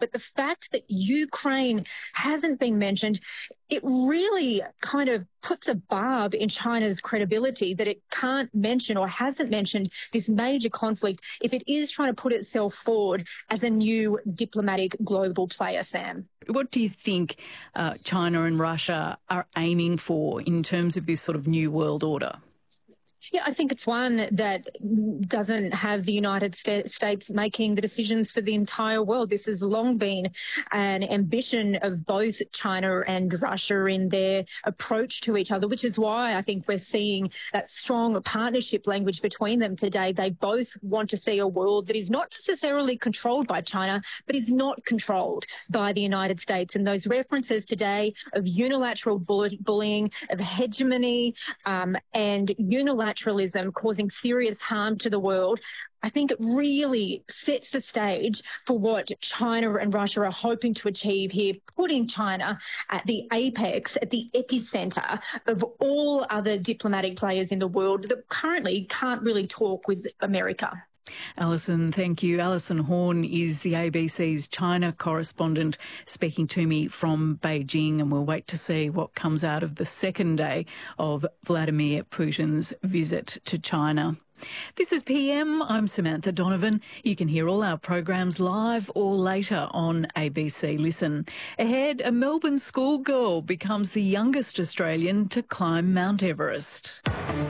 But the fact that Ukraine hasn't been mentioned, it really kind of puts a barb in China's credibility that it can't mention or hasn't mentioned this major conflict if it is trying to put itself forward as a new diplomatic global player, Sam. What do you think China and Russia are aiming for in terms of this sort of new world order? Yeah, I think it's one that doesn't have the United States making the decisions for the entire world. This has long been an ambition of both China and Russia in their approach to each other, which is why I think we're seeing that strong partnership language between them today. They both want to see a world that is not necessarily controlled by China, but is not controlled by the United States. And those references today of unilateral bullying, of hegemony, and unilateralism causing serious harm to the world, I think it really sets the stage for what China and Russia are hoping to achieve here, putting China at the apex, at the epicenter of all other diplomatic players in the world that currently can't really talk with America. Alison, thank you. Alison Horn is the ABC's China correspondent speaking to me from Beijing, and we'll wait to see what comes out of the second day of Vladimir Putin's visit to China. This is PM. I'm Samantha Donovan. You can hear all our programs live or later on ABC Listen. Ahead, a Melbourne schoolgirl becomes the youngest Australian to climb Mount Everest.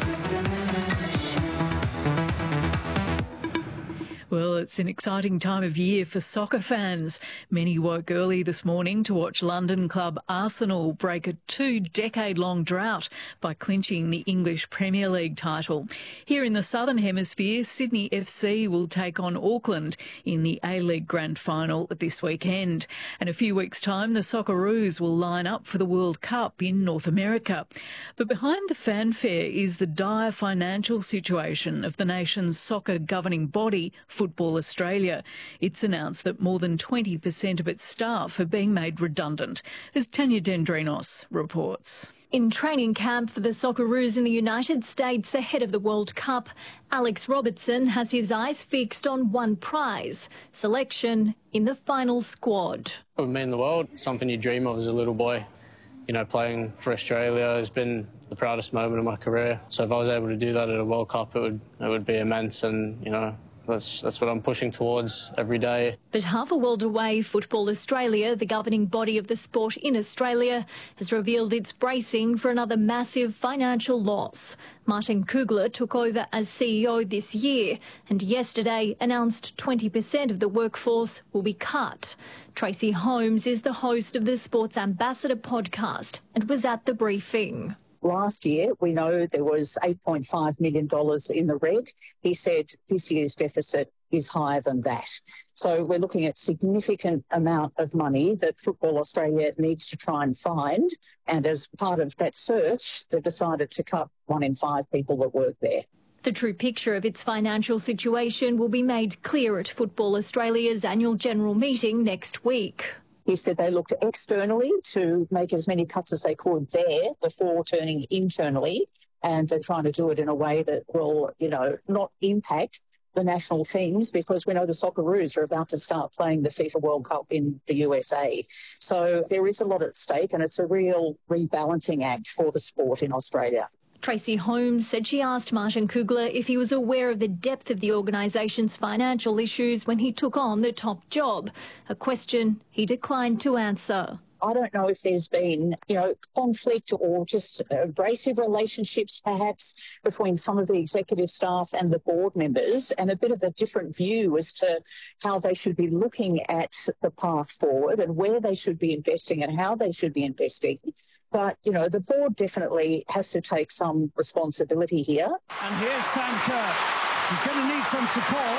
Well, it's an exciting time of year for soccer fans. Many woke early this morning to watch London club Arsenal break a 2-decade-long drought by clinching the English Premier League title. Here in the Southern Hemisphere, Sydney FC will take on Auckland in the A-League Grand Final this weekend. And a few weeks' time, the Socceroos will line up for the World Cup in North America. But behind the fanfare is the dire financial situation of the nation's soccer governing body, Football Australia. It's announced that more than 20% of its staff are being made redundant, as Tanya Dendrinos reports. In training camp for the Socceroos in the United States ahead of the World Cup, Alex Robertson has his eyes fixed on one prize, selection in the final squad. It would mean the world, something you dream of as a little boy. You know, playing for Australia has been the proudest moment of my career. So if I was able to do that at a World Cup, it would be immense, and, you know, that's what I'm pushing towards every day. But half a world away, Football Australia, the governing body of the sport in Australia, has revealed it's bracing for another massive financial loss. Martin Kugler took over as CEO this year and yesterday announced 20% of the workforce will be cut. Tracy Holmes is the host of the Sports Ambassador podcast and was at the briefing. Last year, we know there was $8.5 million in the red. He said this year's deficit is higher than that. So we're looking at significant amount of money that Football Australia needs to try and find. And as part of that search, they decided to cut 1 in 5 people that work there. The true picture of its financial situation will be made clear at Football Australia's annual general meeting next week. He said they looked externally to make as many cuts as they could there before turning internally, and they're trying to do it in a way that will, you know, not impact the national teams, because we know the Socceroos are about to start playing the FIFA World Cup in the USA. So there is a lot at stake, and it's a real rebalancing act for the sport in Australia. Tracy Holmes said she asked Martin Kugler if he was aware of the depth of the organisation's financial issues when he took on the top job, a question he declined to answer. I don't know if there's been, you know, conflict or just abrasive relationships perhaps between some of the executive staff and the board members, and a bit of a different view as to how they should be looking at the path forward and where they should be investing and how they should be investing. But, you know, the board definitely has to take some responsibility here. And here's Sam Kerr. She's going to need some support.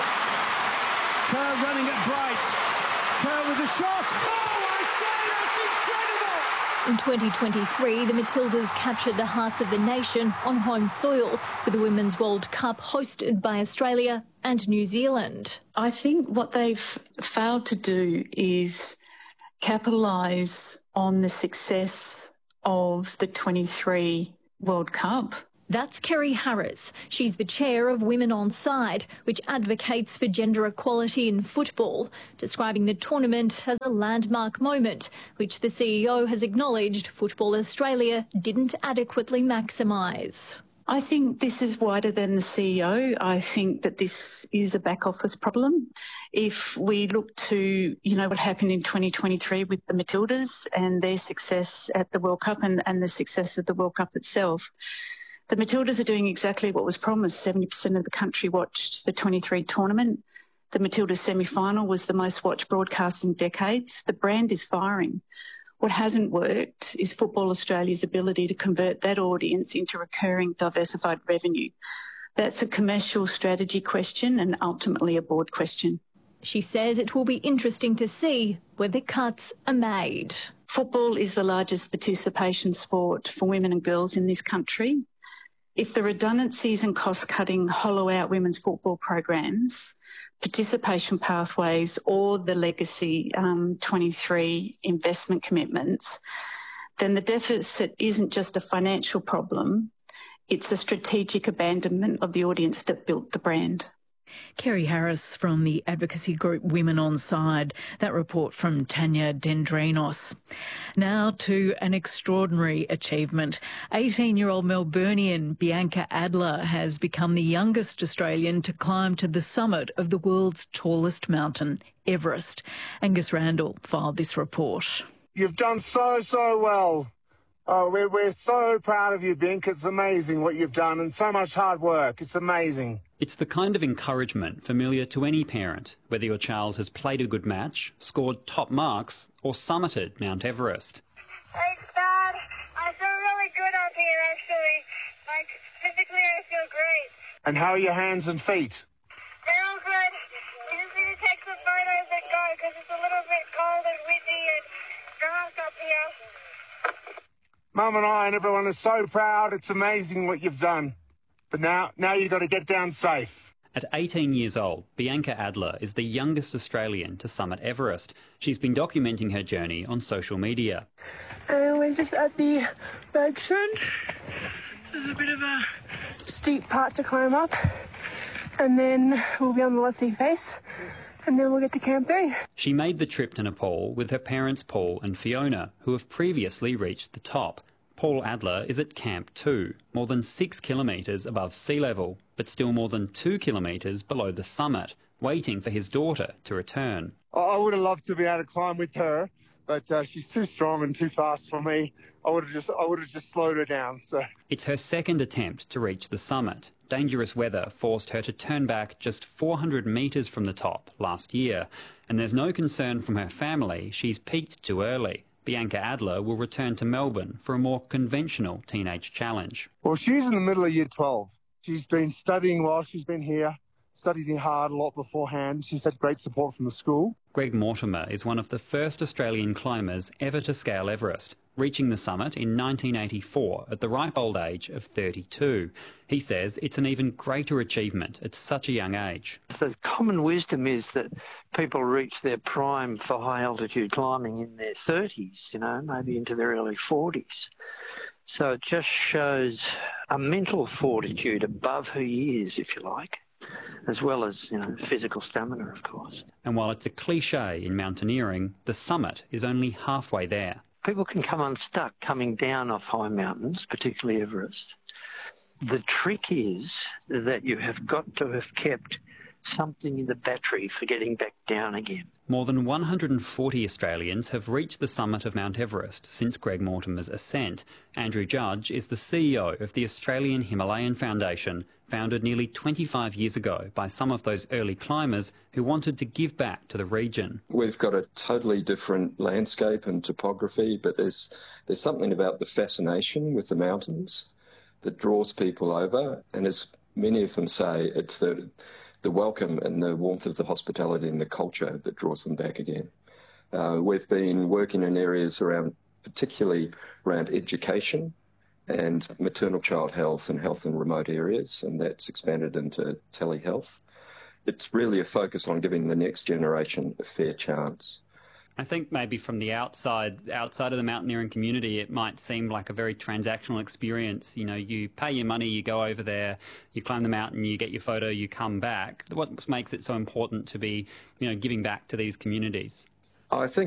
Kerr running at Bright. Kerr with a shot. Oh, I say, that's incredible! In 2023, the Matildas captured the hearts of the nation on home soil with the Women's World Cup hosted by Australia and New Zealand. I think what they've failed to do is capitalise on the success of the 23 World Cup. That's Kerry Harris. She's the chair of Women On Side, which advocates for gender equality in football, describing the tournament as a landmark moment, which the CEO has acknowledged Football Australia didn't adequately maximise. I think this is wider than the CEO. I think that this is a back office problem. If we look to, what happened in 2023 with the Matildas and their success at the World Cup and the success of the World Cup itself, the Matildas are doing exactly what was promised. 70% of the country watched the 23 tournament. The Matildas semi-final was the most watched broadcast in decades. The brand is firing. What hasn't worked is Football Australia's ability to convert that audience into recurring diversified revenue. That's a commercial strategy question and ultimately a board question. She says it will be interesting to see where the cuts are made. Football is the largest participation sport for women and girls in this country. If the redundancies and cost-cutting hollow out women's football programs, participation pathways or the legacy 23 investment commitments, then the deficit isn't just a financial problem, it's a strategic abandonment of the audience that built the brand. Kerry Harris from the advocacy group Women On Side. That report from Tanya Dendrinos. Now to an extraordinary achievement. 18-year-old Melburnian Bianca Adler has become the youngest Australian to climb to the summit of the world's tallest mountain, Everest. Angus Randall filed this report. You've done so well. Oh, we're so proud of you, Bink. It's amazing what you've done and so much hard work. It's amazing. It's the kind of encouragement familiar to any parent, whether your child has played a good match, scored top marks or summited Mount Everest. Thanks, Dad. I feel really good up here, actually. Physically, I feel great. And how are your hands and feet? They're all good. We just need to take some photos and go because it's a little bit cold and windy and dark up here. Mum and I and everyone are so proud. It's amazing what you've done. But now you've got to get down safe. At 18 years old, Bianca Adler is the youngest Australian to summit Everest. She's been documenting her journey on social media. And we're just at the Bergschrund. This is a bit of a steep part to climb up. And then we'll be on the Leslie face. And then we'll get to Camp 3. She made the trip to Nepal with her parents Paul and Fiona, who have previously reached the top. Paul Adler is at Camp 2, more than 6 kilometres above sea level, but still more than 2 kilometres below the summit, waiting for his daughter to return. I would have loved to be able to climb with her, but she's too strong and too fast for me. I would have just slowed her down. So it's her second attempt to reach the summit. Dangerous weather forced her to turn back just 400 metres from the top last year, and there's no concern from her family she's peaked too early. Bianca Adler will return to Melbourne for a more conventional teenage challenge. Well, she's in the middle of Year 12. She's been studying while she's been here, studying hard a lot beforehand. She's had great support from the school. Greg Mortimer is one of the first Australian climbers ever to scale Everest, reaching the summit in 1984 at the ripe old age of 32. He says it's an even greater achievement at such a young age. The common wisdom is that people reach their prime for high altitude climbing in their 30s, maybe into their early 40s. So it just shows a mental fortitude above her years, if you like, as well as, physical stamina, of course. And while it's a cliche in mountaineering, the summit is only halfway there. People can come unstuck coming down off high mountains, particularly Everest. The trick is that you have got to have kept something in the battery for getting back down again. More than 140 Australians have reached the summit of Mount Everest since Greg Mortimer's ascent. Andrew Judge is the CEO of the Australian Himalayan Foundation, founded nearly 25 years ago by some of those early climbers who wanted to give back to the region. We've got a totally different landscape and topography, but there's something about the fascination with the mountains that draws people over, and as many of them say, it's the welcome and the warmth of the hospitality and the culture that draws them back again. We've been working in areas particularly around education and maternal child health and health in remote areas, and that's expanded into telehealth. It's really a focus on giving the next generation a fair chance. I think maybe from the outside of the mountaineering community, it might seem like a very transactional experience. You know, you pay your money, you go over there, you climb the mountain, you get your photo, you come back. What makes it so important to be, you know, giving back to these communities? I think